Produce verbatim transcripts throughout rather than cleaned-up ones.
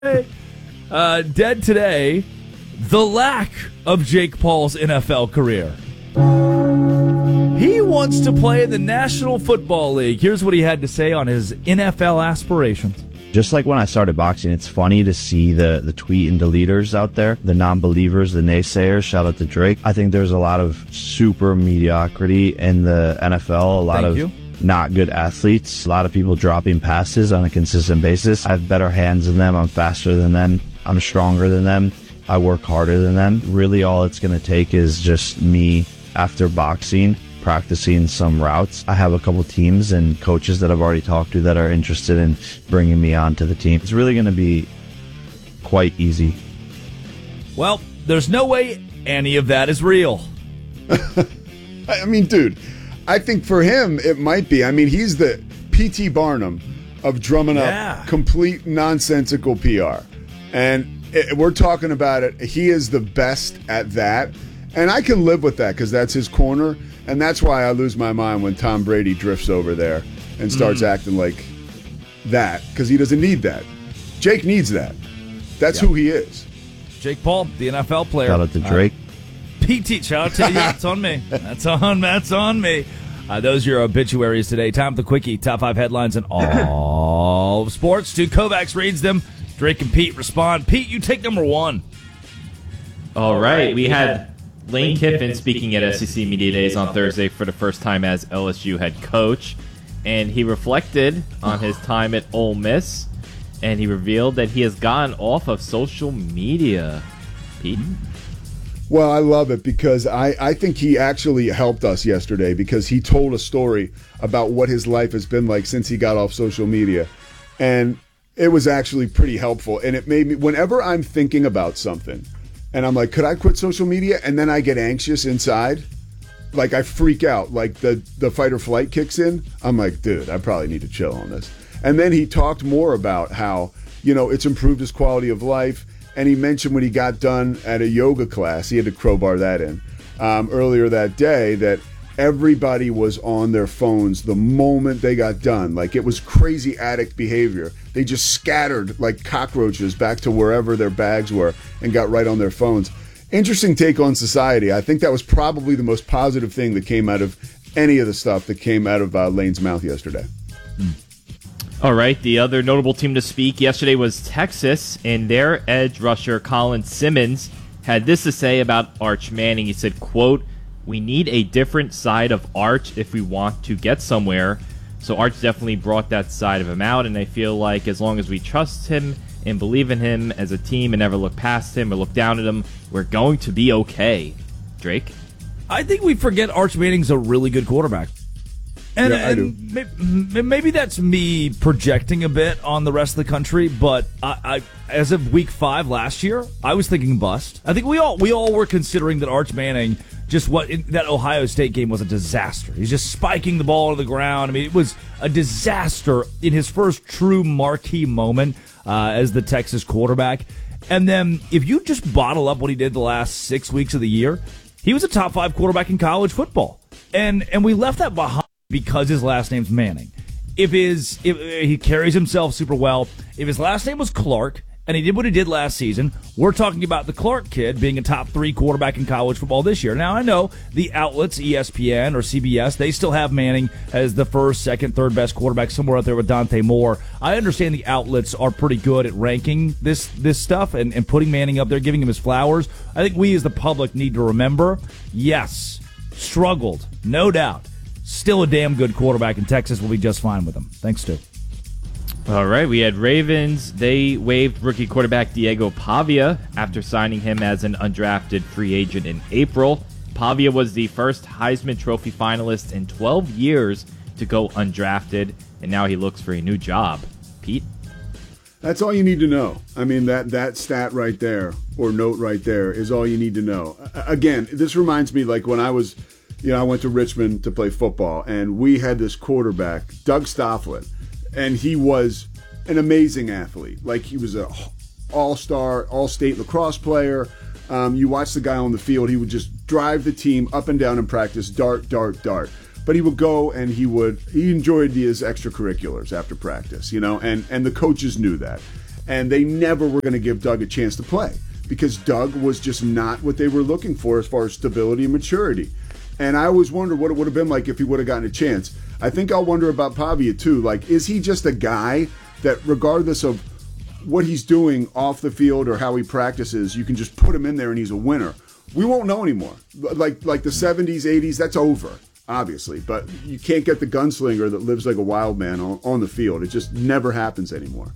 Uh, dead today, the lack of Jake Paul's N F L career. He wants to play in the National Football League. Here's what he had to say on his N F L aspirations. Just like when I started boxing, it's funny to see the, the tweet and deleters out there, the non-believers, the naysayers. Shout out to Drake. I think there's a lot of super mediocrity in the N F L, a lot Thank of you. not good athletes, a lot of people dropping passes on a consistent basis. I have better hands than them. I'm faster than them. I'm stronger than them. I work harder than them. Really, all it's going to take is just me after boxing, practicing some routes. I have a couple teams and coaches that I've already talked to that are interested in bringing me onto the team. It's really going to be quite easy. Well, there's no way any of that is real. I mean, dude, I think for him it might be. I mean, he's the P T Barnum of drumming Yeah. up complete nonsensical P R. And it, we're talking about it. He is the best at that. And I can live with that because that's his corner. And that's why I lose my mind when Tom Brady drifts over there and starts Mm. acting like that, because he doesn't need that. Jake needs that. That's Yeah. who he is. Jake Paul, the N F L player. Shout out to Drake. Uh, P T, shout out to you. That's on me. That's on. That's on me. Uh, those are your obituaries today. Time for the quickie. Top five headlines in all of sports. Stu Kovacs reads them. Drake and Pete respond. Pete, you take number one. All right, we had Lane Kiffin speaking at S E C Media Days on Thursday for the first time as L S U head coach, and he reflected on his time at Ole Miss, and he revealed that he has gotten off of social media. Pete? Well, I love it because I, I think he actually helped us yesterday because he told a story about what his life has been like since he got off social media. And it was actually pretty helpful. And it made me, whenever I'm thinking about something and I'm like, could I quit social media? And then I get anxious inside, like I freak out, like the, the fight or flight kicks in. I'm like, dude, I probably need to chill on this. And then he talked more about how, you know, it's improved his quality of life. And he mentioned when he got done at a yoga class, he had to crowbar that in, um, earlier that day, that everybody was on their phones the moment they got done. Like, it was crazy addict behavior. They just scattered like cockroaches back to wherever their bags were and got right on their phones. Interesting take on society. I think that was probably the most positive thing that came out of any of the stuff that came out of uh, Lane's mouth yesterday. Mm. All right, the other notable team to speak yesterday was Texas, and their edge rusher Colin Simmons had this to say about Arch Manning. He said, quote, "We need a different side of Arch if we want to get somewhere." So Arch definitely brought that side of him out, and I feel like as long as we trust him and believe in him as a team and never look past him or look down at him, we're going to be okay. Drake? I think we forget Arch Manning's a really good quarterback. And, Yeah, I do. and may- maybe that's me projecting a bit on the rest of the country, but I, I, as of week five last year, I was thinking bust. I think we all we all were considering that Arch Manning, just what in, that Ohio State game was a disaster. He's just spiking the ball to the ground. I mean, it was a disaster in his first true marquee moment uh, as the Texas quarterback. And then if you just bottle up what he did the last six weeks of the year, he was a top five quarterback in college football. And and we left that behind because his last name's Manning. If his if he carries himself super well, if his last name was Clark and he did what he did last season, we're talking about the Clark kid being a top three quarterback in college football this year. Now, I know the outlets, E S P N or C B S, they still have Manning as the first, second, third best quarterback somewhere out there with Dante Moore. I understand the outlets are pretty good at ranking this this stuff and, and putting Manning up there, giving him his flowers. I think we as the public need to remember, yes, struggled, no doubt. Still a damn good quarterback, and Texas will be just fine with him. Thanks, Stu. All right, we had Ravens. They waived rookie quarterback Diego Pavia after signing him as an undrafted free agent in April. Pavia was the first Heisman Trophy finalist in twelve years to go undrafted, and now he looks for a new job. Pete? That's all you need to know. I mean, that, that stat right there, or note right there, is all you need to know. A- again, this reminds me like when I was, you know, I went to Richmond to play football, and we had this quarterback, Doug Stofflet, and he was an amazing athlete. Like, he was a all-star, all-state lacrosse player. Um, you watch the guy on the field, he would just drive the team up and down in practice, dart, dart, dart. But he would go and he would, he enjoyed his extracurriculars after practice, you know, and, and the coaches knew that. And they never were going to give Doug a chance to play because Doug was just not what they were looking for as far as stability and maturity. And I always wonder what it would have been like if he would have gotten a chance. I think I'll wonder about Pavia too. Like, is he just a guy that regardless of what he's doing off the field or how he practices, you can just put him in there and he's a winner? We won't know anymore. Like like the seventies, eighties, that's over, obviously. But you can't get the gunslinger that lives like a wild man on, on the field. It just never happens anymore.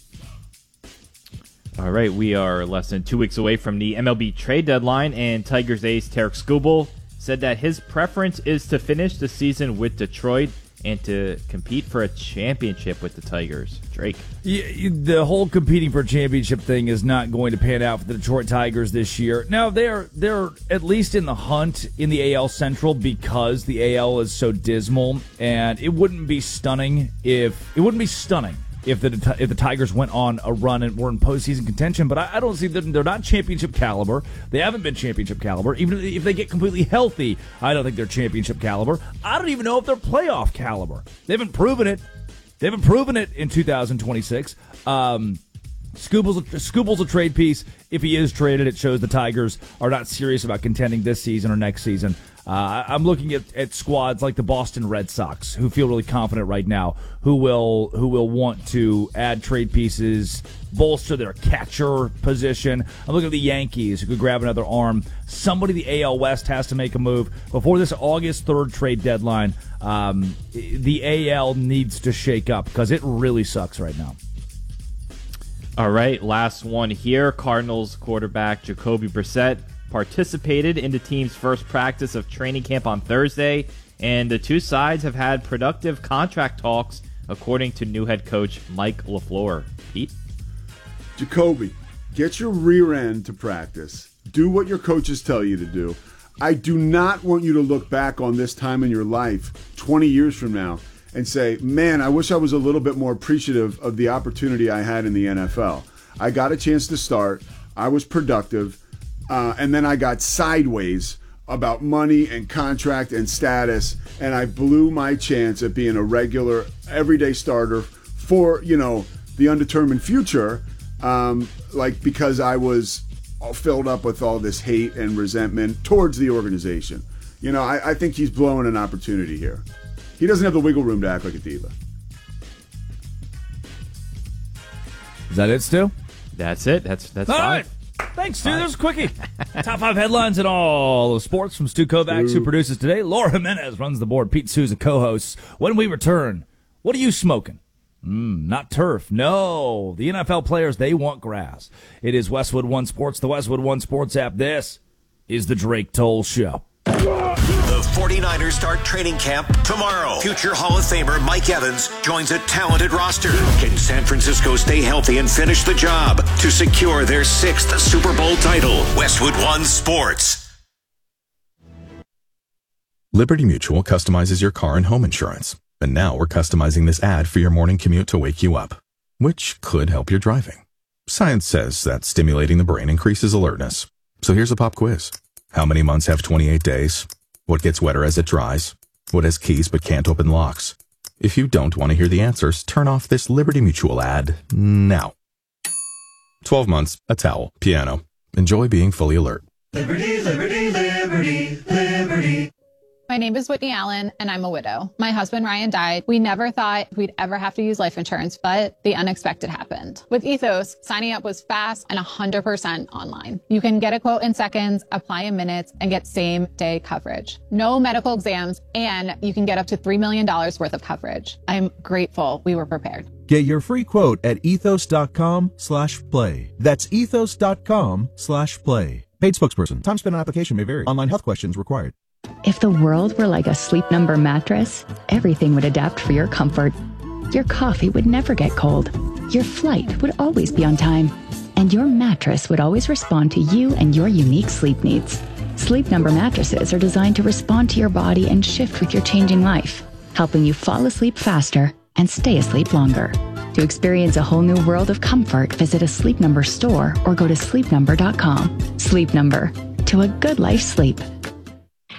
All right, we are less than two weeks away from the M L B trade deadline, and Tigers ace Tarik Skubal said that his preference is to finish the season with Detroit and to compete for a championship with the Tigers. Drake. Yeah, the whole competing for a championship thing is not going to pan out for the Detroit Tigers this year. Now, they're they're at least in the hunt in the A L Central because the A L is so dismal, and it wouldn't be stunning if it wouldn't be stunning if the if the Tigers went on a run and were in postseason contention. But I, I don't see them. They're not championship caliber. They haven't been championship caliber. Even if they get completely healthy, I don't think they're championship caliber. I don't even know if they're playoff caliber. They haven't proven it. They haven't proven it in two thousand twenty-six. Um, Skubal's a, Skubal's a trade piece. If he is traded, it shows the Tigers are not serious about contending this season or next season. Uh, I'm looking at, at squads like the Boston Red Sox, who feel really confident right now, who will who will want to add trade pieces, bolster their catcher position. I'm looking at the Yankees, who could grab another arm. Somebody in the A L West has to make a move before this August third trade deadline. Um, the A L needs to shake up because it really sucks right now. All right, last one here. Cardinals quarterback Jacoby Brissett participated in the team's first practice of training camp on Thursday, and the two sides have had productive contract talks, according to new head coach Mike LaFleur. Pete? Jacoby, get your rear end to practice. Do what your coaches tell you to do. I do not want you to look back on this time in your life twenty years from now and say, man, I wish I was a little bit more appreciative of the opportunity I had in the N F L. I got a chance to start. I was productive. Uh, and then I got sideways about money and contract and status, and I blew my chance at being a regular, everyday starter for, you know, the undetermined future, um, like because I was all filled up with all this hate and resentment towards the organization. You know, I, I think he's blowing an opportunity here. He doesn't have the wiggle room to act like a diva. Is that it, Stu? That's it. That's that's all fine. Right. Thanks, Stu. There's a quickie. Top five headlines in all of sports from Stu Kovacs, who produces today. Laura Jimenez runs the board. Pete Souza co-hosts. When we return, what are you smoking? Mm, not turf. No. The N F L players, they want grass. It is Westwood One Sports, the Westwood One Sports app. This is the Drake Toll Show. The 49ers start training camp tomorrow. Future Hall of Famer Mike Evans joins a talented roster. Can San Francisco stay healthy and finish the job to secure their sixth Super Bowl title? Westwood One Sports. Liberty Mutual customizes your car and home insurance. And now we're customizing this ad for your morning commute to wake you up, which could help your driving. Science says that stimulating the brain increases alertness. So here's a pop quiz. How many months have twenty-eight days? What gets wetter as it dries? What has keys but can't open locks? If you don't want to hear the answers, turn off this Liberty Mutual ad now. twelve months, a towel, piano. Enjoy being fully alert. Liberty, liberty, liberty, liberty. My name is Whitney Allen, and I'm a widow. My husband, Ryan, died. We never thought we'd ever have to use life insurance, but the unexpected happened. With Ethos, signing up was fast and one hundred percent online. You can get a quote in seconds, apply in minutes, and get same-day coverage. No medical exams, and you can get up to three million dollars worth of coverage. I'm grateful we were prepared. Get your free quote at ethos.com slash play. That's ethos.com slash play. Paid spokesperson. Time spent on application may vary. Online health questions required. If the world were like a Sleep Number mattress, everything would adapt for your comfort. Your coffee would never get cold. Your flight would always be on time. And your mattress would always respond to you and your unique sleep needs. Sleep Number mattresses are designed to respond to your body and shift with your changing life, helping you fall asleep faster and stay asleep longer. To experience a whole new world of comfort, visit a Sleep Number store or go to sleep number dot com. Sleep Number. To a good life sleep.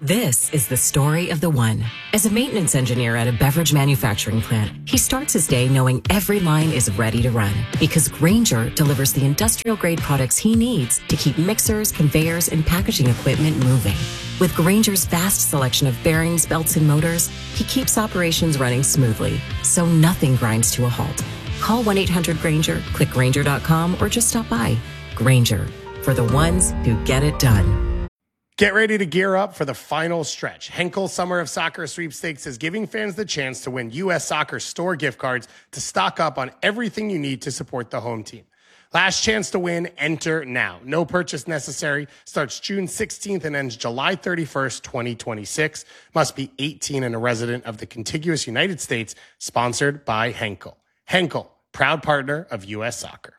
This is the story of the one. As a maintenance engineer at a beverage manufacturing plant, he starts his day knowing every line is ready to run because Grainger delivers the industrial-grade products he needs to keep mixers, conveyors, and packaging equipment moving. With Grainger's vast selection of bearings, belts, and motors, he keeps operations running smoothly, so nothing grinds to a halt. Call one eight hundred Grainger, click Grainger dot com, or just stop by. Grainger, for the ones who get it done. Get ready to gear up for the final stretch. Henkel Summer of Soccer Sweepstakes is giving fans the chance to win U S Soccer store gift cards to stock up on everything you need to support the home team. Last chance to win, enter now. No purchase necessary. Starts June sixteenth and ends July thirty-first, twenty twenty-six. Must be eighteen and a resident of the contiguous United States. Sponsored by Henkel. Henkel, proud partner of U S Soccer.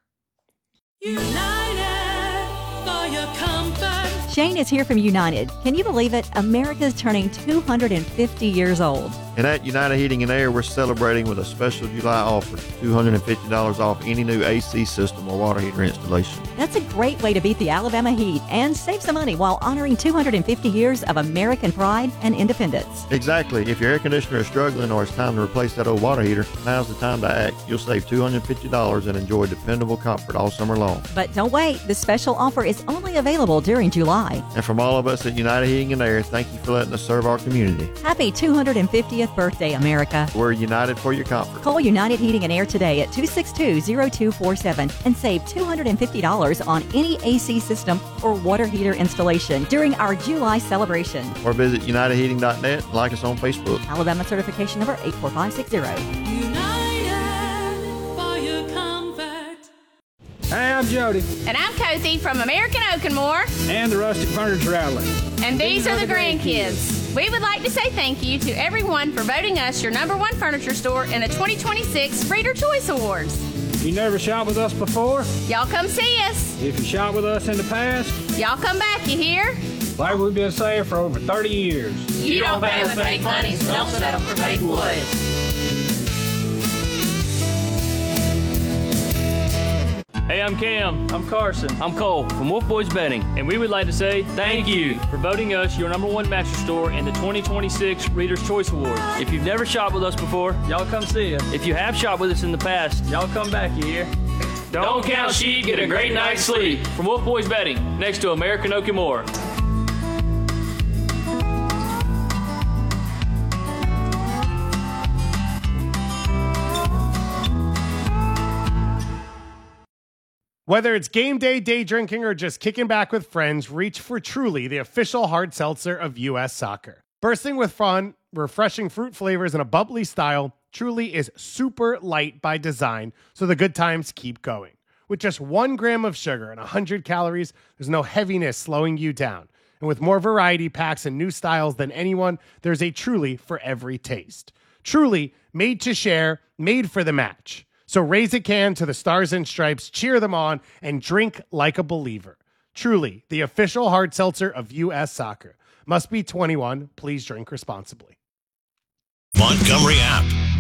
United for your comfort. Shane is here from United. Can you believe it? America's turning two hundred fifty years old. And at United Heating and Air, we're celebrating with a special July offer, two hundred fifty dollars off any new A C system or water heater installation. That's a great way to beat the Alabama heat and save some money while honoring two hundred fifty years of American pride and independence. Exactly. If your air conditioner is struggling or it's time to replace that old water heater, now's the time to act. You'll save two hundred fifty dollars and enjoy dependable comfort all summer long. But don't wait. The special offer is only available during July. And from all of us at United Heating and Air, thank you for letting us serve our community. Happy two hundred fiftieth birthday, America. We're united for your comfort. Call United Heating and Air today at two six two, zero two four seven and save two hundred fifty dollars on any A C system or water heater installation during our July celebration. Or visit united heating dot net and like us on Facebook. Alabama certification number eight four five six zero. Hey, I'm Jody. And I'm Cozy from American Oak and More. And the Rustic Furniture Outlet. And these, these are, are the grandkids. grandkids. We would like to say thank you to everyone for voting us your number one furniture store in the twenty twenty-six Reader Choice Awards. You never shopped with us before? Y'all come see us. If you shopped with us in the past? Y'all come back, you hear? Like we've been saying for over thirty years. You, you don't pay with fake money, so don't settle for fake wood. Hey, I'm Cam. I'm Carson. I'm Cole from Wolf Boys Bedding, and we would like to say thank you for voting us your number one mattress store in the twenty twenty-six Reader's Choice Awards. If you've never shopped with us before, y'all come see us. If you have shopped with us in the past, y'all come back, you hear? Don't, Don't count sheep, get a great night's sleep. From Wolf Boys Bedding, next to American Oak and More. Whether it's game day, day drinking, or just kicking back with friends, reach for Truly, the official hard seltzer of U S Soccer. Bursting with fun, refreshing fruit flavors, and a bubbly style, Truly is super light by design, so the good times keep going. With just one gram of sugar and one hundred calories, there's no heaviness slowing you down. And with more variety packs and new styles than anyone, there's a Truly for every taste. Truly, made to share, made for the match. So raise a can to the Stars and Stripes, cheer them on, and drink like a believer. Truly, the official hard seltzer of U S Soccer. Must be twenty-one. Please drink responsibly. Montgomery app.